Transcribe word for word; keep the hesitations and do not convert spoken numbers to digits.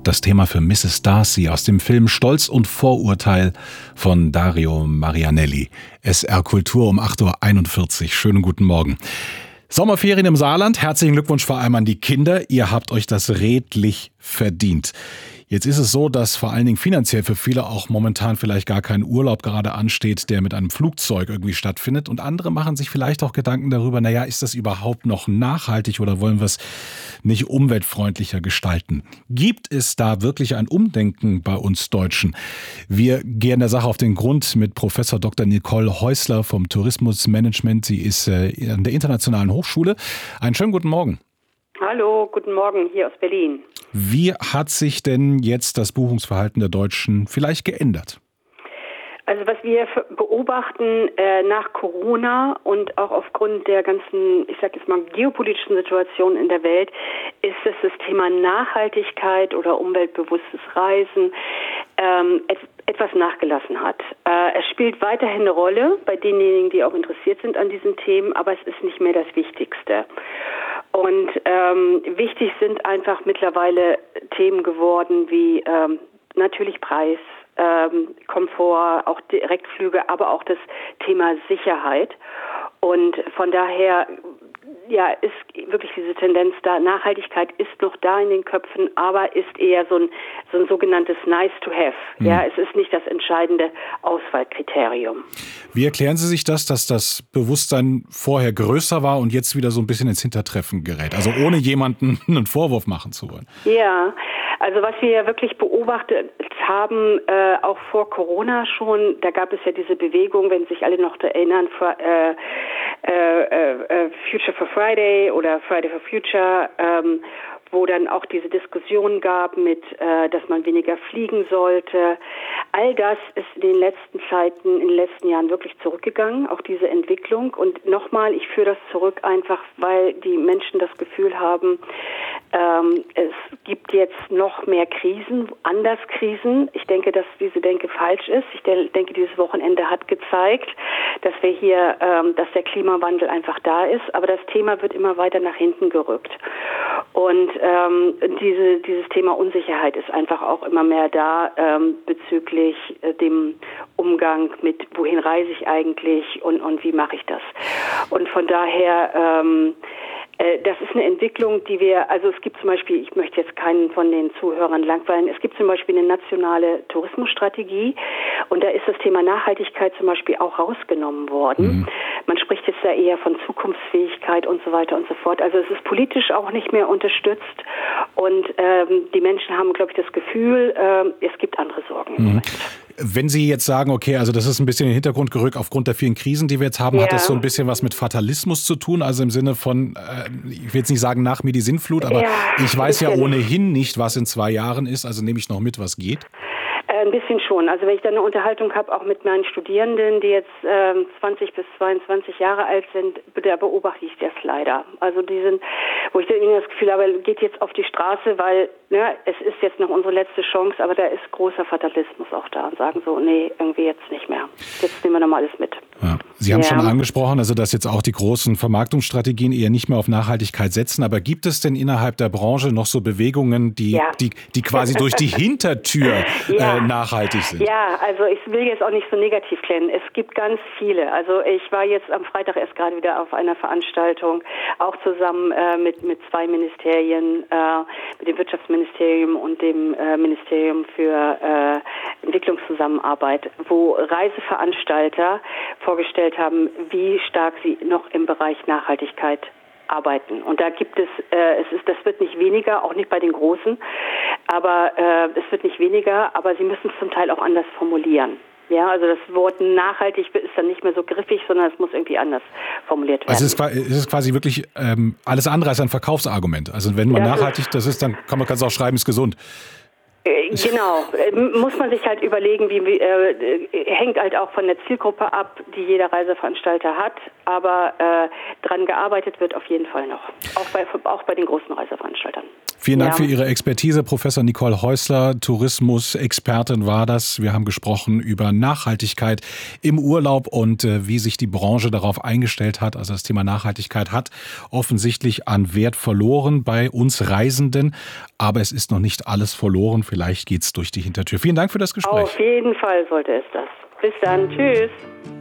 Das Thema für Misses Darcy aus dem Film Stolz und Vorurteil von Dario Marianelli. S R Kultur um acht Uhr einundvierzig. Schönen guten Morgen. Sommerferien im Saarland. Herzlichen Glückwunsch vor allem an die Kinder. Ihr habt euch das redlich verdient. Jetzt ist es so, dass vor allen Dingen finanziell für viele auch momentan vielleicht gar kein Urlaub gerade ansteht, der mit einem Flugzeug irgendwie stattfindet. Und andere machen sich vielleicht auch Gedanken darüber, naja, ist das überhaupt noch nachhaltig oder wollen wir es nicht umweltfreundlicher gestalten? Gibt es da wirklich ein Umdenken bei uns Deutschen? Wir gehen der Sache auf den Grund mit Professor Doktor Nicole Häusler vom Tourismusmanagement. Sie ist äh, an der Internationalen Hochschule. Einen schönen guten Morgen. Hallo, guten Morgen hier aus Berlin. Wie hat sich denn jetzt das Buchungsverhalten der Deutschen vielleicht geändert? Also was wir beobachten äh, nach Corona und auch aufgrund der ganzen, ich sage jetzt mal, geopolitischen Situation in der Welt, ist, dass das Thema Nachhaltigkeit oder umweltbewusstes Reisen ähm, et- etwas nachgelassen hat. Äh, es spielt weiterhin eine Rolle bei denjenigen, die auch interessiert sind an diesen Themen, aber es ist nicht mehr das Wichtigste. Und ähm, wichtig sind einfach mittlerweile Themen geworden wie ähm, natürlich Preis, ähm, Komfort, auch Direktflüge, aber auch das Thema Sicherheit. Und von daher ja, ist wirklich diese Tendenz da. Nachhaltigkeit ist noch da in den Köpfen, aber ist eher so ein, so ein sogenanntes Nice to have. Mhm. Ja, es ist nicht das entscheidende Auswahlkriterium. Wie erklären Sie sich das, dass das Bewusstsein vorher größer war und jetzt wieder so ein bisschen ins Hintertreffen gerät? Also ohne jemanden einen Vorwurf machen zu wollen. Ja, also was wir ja wirklich beobachtet haben, äh, auch vor Corona schon, da gab es ja diese Bewegung, wenn sich alle noch erinnern, für, äh, äh, äh, Future for Friday oder Friday for Future, ähm, wo dann auch diese Diskussion gab mit, äh, dass man weniger fliegen sollte. All das ist in den letzten Zeiten, in den letzten Jahren wirklich zurückgegangen, auch diese Entwicklung. Und nochmal, ich führe das zurück einfach, weil die Menschen das Gefühl haben, ähm, es gibt jetzt noch mehr Krisen, anders Krisen. Ich denke, dass diese Denke falsch ist. Ich denke, dieses Wochenende hat gezeigt, dass wir hier, ähm, dass der Klimawandel einfach da ist. Aber das Thema wird immer weiter nach hinten gerückt. Und ähm, diese, dieses Thema Unsicherheit ist einfach auch immer mehr da ähm, bezüglich äh, dem Umgang mit, wohin reise ich eigentlich und, und wie mache ich das. Und von daher, ähm, äh, das ist eine Entwicklung, die wir, also es gibt zum Beispiel, ich möchte jetzt keinen von den Zuhörern langweilen, es gibt zum Beispiel eine nationale Tourismusstrategie und da ist das Thema Nachhaltigkeit zum Beispiel auch rausgenommen worden. Mhm. Man spricht jetzt da eher von Zukunftsfähigkeit und so weiter und so fort. Also es ist politisch auch nicht mehr unterstützt und ähm, die Menschen haben, glaube ich, das Gefühl, ähm, es gibt andere Sorgen im Moment. Wenn Sie jetzt sagen, okay, also das ist ein bisschen in den Hintergrund gerückt aufgrund der vielen Krisen, die wir jetzt haben, ja. Hat das so ein bisschen was mit Fatalismus zu tun? Also im Sinne von, äh, ich will jetzt nicht sagen, nach mir die Sinnflut, aber ja, ich weiß ja ohnehin nicht, was in zwei Jahren ist, also nehme ich noch mit, was geht? Ein bisschen schon. Also wenn ich dann eine Unterhaltung habe, auch mit meinen Studierenden, die jetzt ähm, zwanzig bis zweiundzwanzig Jahre alt sind, da beobachte ich das leider. Also die sind, wo ich dann irgendwie das Gefühl habe, geht jetzt auf die Straße, weil ne, es ist jetzt noch unsere letzte Chance, aber da ist großer Fatalismus auch da und sagen so, nee, irgendwie jetzt nicht mehr. Jetzt nehmen wir nochmal alles mit. Ja. Sie haben ja. schon angesprochen, also dass jetzt auch die großen Vermarktungsstrategien eher nicht mehr auf Nachhaltigkeit setzen, aber gibt es denn innerhalb der Branche noch so Bewegungen, die, ja. die, die quasi durch die Hintertür ja. äh, nachhaltig sind? Ja, also ich will jetzt auch nicht so negativ klingen. Es gibt ganz viele. Also ich war jetzt am Freitag erst gerade wieder auf einer Veranstaltung, auch zusammen äh, mit, mit zwei Ministerien, äh, mit dem Wirtschaftsministerium und dem äh, Ministerium für äh, Entwicklungszusammenarbeit, wo Reiseveranstalter vorgestellt haben, wie stark sie noch im Bereich Nachhaltigkeit arbeiten. Und da gibt es, äh, es ist, das wird nicht weniger, auch nicht bei den Großen, aber äh, es wird nicht weniger, aber sie müssen es zum Teil auch anders formulieren. Ja, also das Wort nachhaltig ist dann nicht mehr so griffig, sondern es muss irgendwie anders formuliert werden. Also es ist, es ist quasi wirklich ähm, alles andere als ein Verkaufsargument. Also wenn man ja, nachhaltig das ist, dann kann man ganz auch schreiben, ist gesund. Äh, genau, äh, muss man sich halt überlegen, wie, wie äh, hängt halt auch von der Zielgruppe ab, die jeder Reiseveranstalter hat, aber äh, dran gearbeitet wird auf jeden Fall noch, auch bei, auch bei den großen Reiseveranstaltern. Vielen Dank ja. für Ihre Expertise. Professor Nicole Häusler, Tourismusexpertin war das. Wir haben gesprochen über Nachhaltigkeit im Urlaub und äh, wie sich die Branche darauf eingestellt hat. Also das Thema Nachhaltigkeit hat offensichtlich an Wert verloren bei uns Reisenden. Aber es ist noch nicht alles verloren. Vielleicht geht's durch die Hintertür. Vielen Dank für das Gespräch. Auf jeden Fall sollte es das. Bis dann. Tschüss.